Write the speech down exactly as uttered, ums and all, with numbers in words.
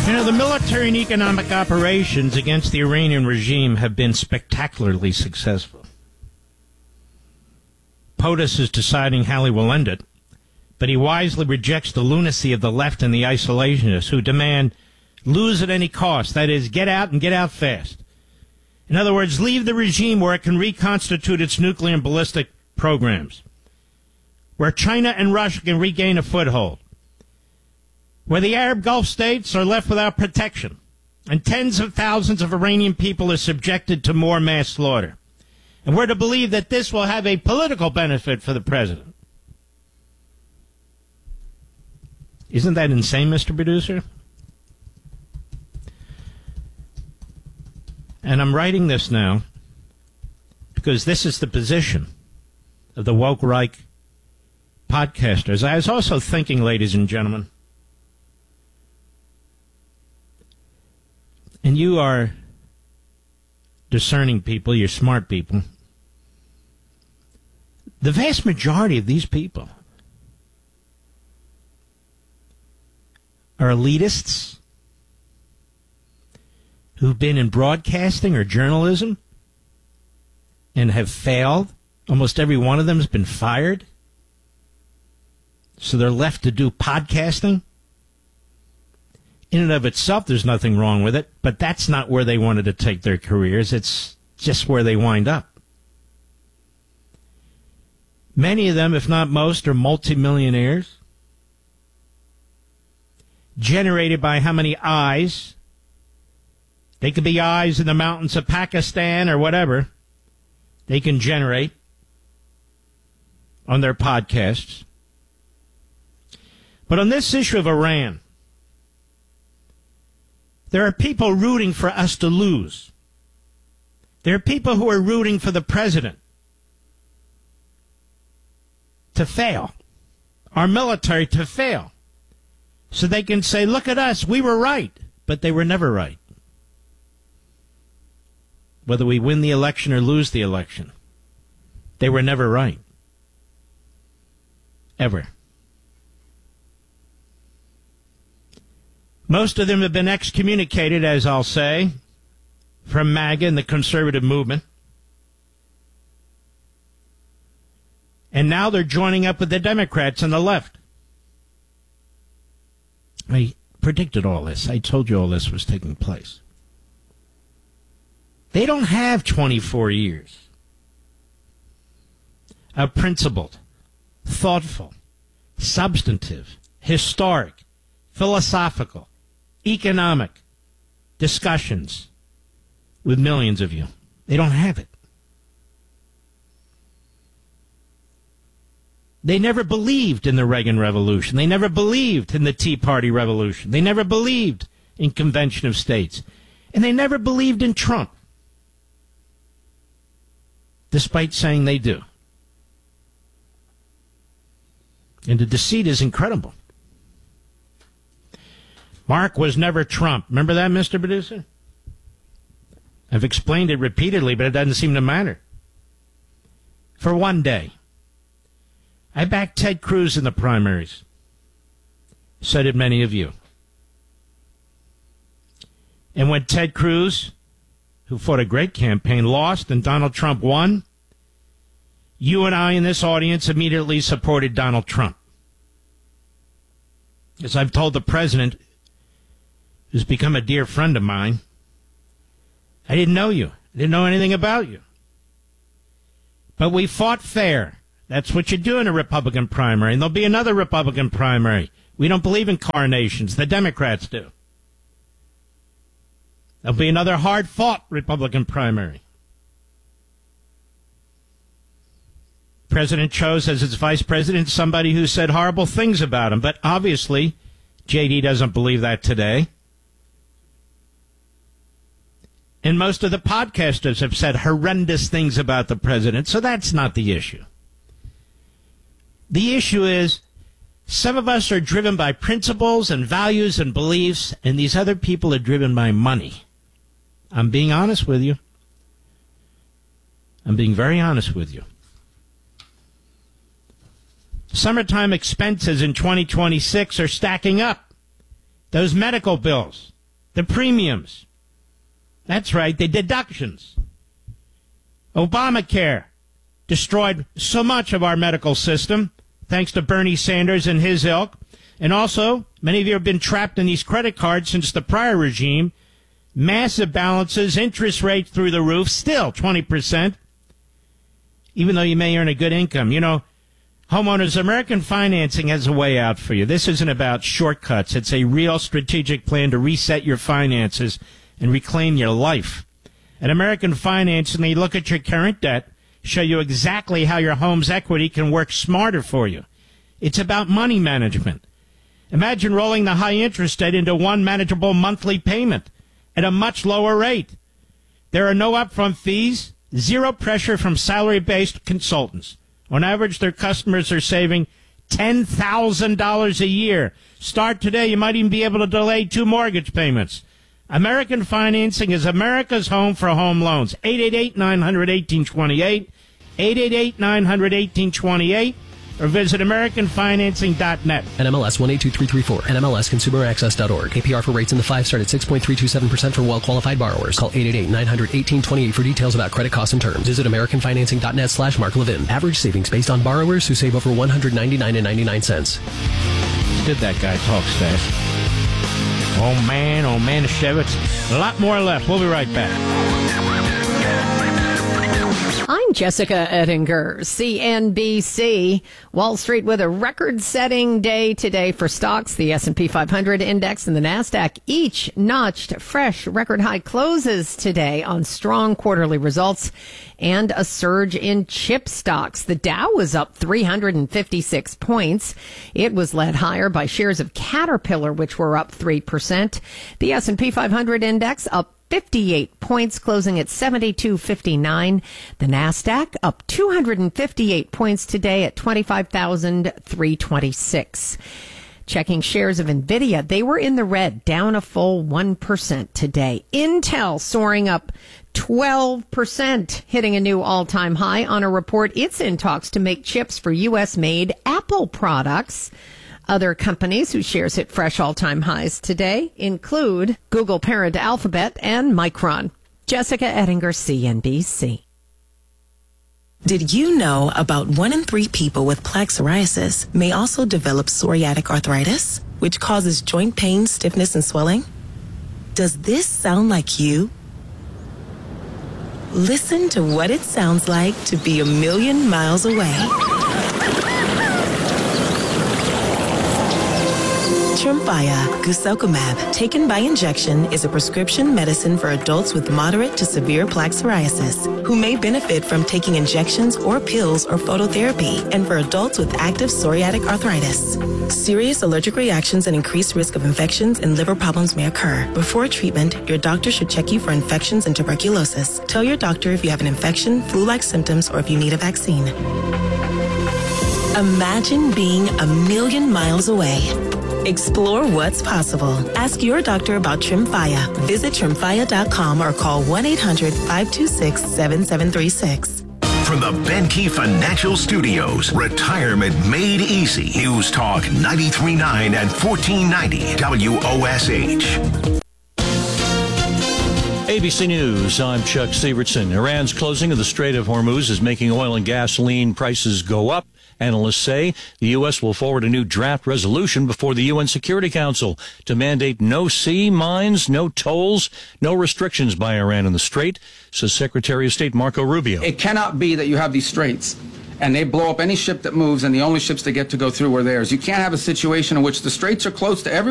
You know, the military and economic operations against the Iranian regime have been spectacularly successful. POTUS is deciding how he will end it, but he wisely rejects the lunacy of the left and the isolationists who demand lose at any cost. That is, get out and get out fast. In other words, leave the regime where it can reconstitute its nuclear and ballistic programs, where China and Russia can regain a foothold, where the Arab Gulf states are left without protection, and tens of thousands of Iranian people are subjected to more mass slaughter. And we're to believe that this will have a political benefit for the president. Isn't that insane, Mister Producer? And I'm writing this now because this is the position of the woke Reich podcasters. I was also thinking, ladies and gentlemen, and you are discerning people, you're smart people, the vast majority of these people are elitists who've been in broadcasting or journalism and have failed. Almost every one of them has been fired. So they're left to do podcasting. In and of itself, there's nothing wrong with it, but that's not where they wanted to take their careers. It's just where they wind up. Many of them, if not most, are multimillionaires, generated by how many eyes. They could be eyes in the mountains of Pakistan or whatever they can generate on their podcasts. But on this issue of Iran, there are people rooting for us to lose. There are people who are rooting for the president to fail, our military to fail, so they can say, look at us, we were right, but they were never right. Whether we win the election or lose the election, they were never right. Ever. Most of them have been excommunicated, as I'll say, from MAGA and the conservative movement. And now they're joining up with the Democrats and the left. I predicted all this. I told you all this was taking place. They don't have twenty-four years of principled, thoughtful, substantive, historic, philosophical, economic discussions with millions of you. They don't have it. They never believed in the Reagan Revolution. They never believed in the Tea Party Revolution. They never believed in Convention of States. And they never believed in Trump, despite saying they do. And the deceit is incredible. Mark was never Trump. Remember that, Mister Producer? I've explained it repeatedly, but it doesn't seem to matter. For one day, I backed Ted Cruz in the primaries. So did many of you. And when Ted Cruz, who fought a great campaign, lost and Donald Trump won, you and I in this audience immediately supported Donald Trump. As I've told the president, who's become a dear friend of mine, I didn't know you. I didn't know anything about you. But we fought fair. That's what you do in a Republican primary. And there'll be another Republican primary. We don't believe in coronations. The Democrats do. There'll be another hard-fought Republican primary. President chose as its vice president somebody who said horrible things about him. But obviously, J D doesn't believe that today. And most of the podcasters have said horrendous things about the president. So that's not the issue. The issue is some of us are driven by principles and values and beliefs, and these other people are driven by money. I'm being honest with you. I'm being very honest with you. Summertime expenses in twenty twenty-six are stacking up. Those medical bills, The premiums. That's right, the deductions. Obamacare destroyed so much of our medical system, thanks to Bernie Sanders and his ilk. And also, many of you have been trapped in these credit cards since the prior regime. Massive balances, interest rates through the roof, still twenty percent, even though you may earn a good income. You know, homeowners, American Financing has a way out for you. This isn't about shortcuts. It's a real strategic plan to reset your finances and reclaim your life. At American Financing, they look at your current debt, show you exactly how your home's equity can work smarter for you. It's about money management. Imagine rolling the high interest debt into one manageable monthly payment at a much lower rate. There are no upfront fees, zero pressure from salary-based consultants. On average, their customers are saving ten thousand dollars a year. Start today. You might even be able to delay two mortgage payments. American Financing is America's home for home loans. eight eight eight, nine hundred, eighteen twenty-eight, eight eight eight, nine hundred, eighteen twenty-eight, or visit American Financing dot net. N M L S one eight two three three four, N M L S consumer access dot org. A P R for rates in the five start at six point three two seven percent for well-qualified borrowers. Call eight eight eight, nine hundred, eighteen twenty-eight for details about credit costs and terms. Visit American Financing dot net slash Mark Levin. Average savings based on borrowers who save over one hundred ninety-nine dollars and ninety-nine cents. Did that guy talks fast? Oh, man, oh, man, Shevitz. A lot more left. We'll be right back. I'm Jessica Ettinger, C N B C. Wall Street with a record-setting day today for stocks. The S and P five hundred index and the NASDAQ each notched fresh record-high closes today on strong quarterly results and a surge in chip stocks. The Dow was up three hundred fifty-six points. It was led higher by shares of Caterpillar, which were up three percent. The S and P five hundred index up fifty-eight points, closing at seventy-two fifty-nine. The NASDAQ up two hundred fifty-eight points today at twenty-five thousand three hundred twenty-six. Checking shares of NVIDIA, they were in the red, down a full one percent today. Intel soaring up twelve percent, hitting a new all-time high on a report it's in talks to make chips for U S-made Apple products. Other companies whose shares hit fresh all-time highs today include Google parent Alphabet and Micron. Jessica Ettinger, C N B C. Did you know about one in three people with plaque psoriasis may also develop psoriatic arthritis, which causes joint pain, stiffness, and swelling? Does this sound like you? Listen to what it sounds like to be a million miles away. Tremfya guselkumab, taken by injection, is a prescription medicine for adults with moderate to severe plaque psoriasis who may benefit from taking injections or pills or phototherapy, and for adults with active psoriatic arthritis. Serious allergic reactions and increased risk of infections and liver problems may occur. Before treatment, your doctor should check you for infections and tuberculosis. Tell your doctor if you have an infection, flu-like symptoms, or if you need a vaccine. Imagine being a million miles away. Explore what's possible. Ask your doctor about Tremfya. Visit Tremfya dot com or call one eight hundred, five two six, seven seven three six. From the Benke Financial Studios, Retirement Made Easy. News Talk ninety-three point nine and fourteen ninety W O S H. A B C News, I'm Chuck Sievertson. Iran's closing of the Strait of Hormuz is making oil and gasoline prices go up. Analysts say the U S will forward a new draft resolution before the U N Security Council to mandate no sea mines, no tolls, no restrictions by Iran in the Strait, says Secretary of State Marco Rubio. It cannot be that you have these straits and they blow up any ship that moves and the only ships that get to go through are theirs. You can't have a situation in which the straits are closed to everyone.